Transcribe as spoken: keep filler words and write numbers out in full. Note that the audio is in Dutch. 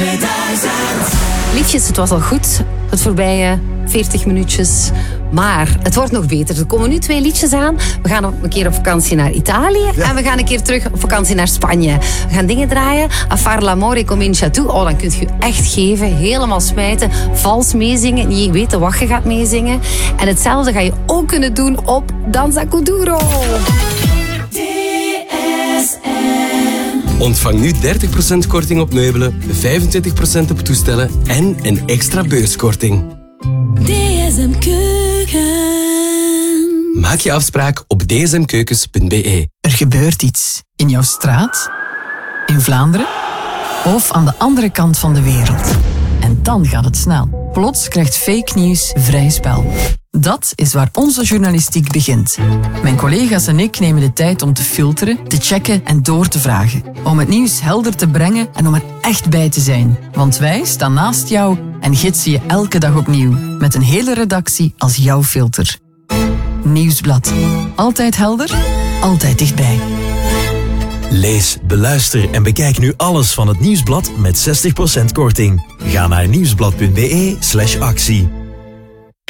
tweeduizend. Liefjes, het was al goed, het voorbije veertig minuutjes. Maar het wordt nog beter. Er komen nu twee liedjes aan. We gaan op een keer op vakantie naar Italië. Ja. En we gaan een keer terug op vakantie naar Spanje. We gaan dingen draaien. A far l'amore comincia tu. Oh, dan kun je echt geven. Helemaal smijten. Vals meezingen. Niet weten wat je gaat meezingen. En hetzelfde ga je ook kunnen doen op Danza Kuduro. D S M. Ontvang nu dertig procent korting op meubelen, vijfentwintig procent op toestellen en een extra beurskorting. D S M Keuken. Maak je afspraak op d s m keukens punt b e. Er gebeurt iets in jouw straat, in Vlaanderen of aan de andere kant van de wereld. En dan gaat het snel. Plots krijgt fake nieuws vrij spel. Dat is waar onze journalistiek begint. Mijn collega's en ik nemen de tijd om te filteren, te checken en door te vragen. Om het nieuws helder te brengen en om er echt bij te zijn. Want wij staan naast jou en gidsen je elke dag opnieuw. Met een hele redactie als jouw filter. Nieuwsblad. Altijd helder, altijd dichtbij. Lees, beluister en bekijk nu alles van het Nieuwsblad met zestig procent korting. Ga naar nieuwsblad punt b e slash actie.